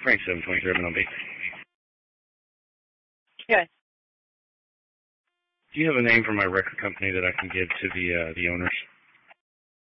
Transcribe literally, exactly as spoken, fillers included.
Frank seven twenty-three, I'm on B. Okay. Do you have a name for my record company that I can give to the uh, the owners?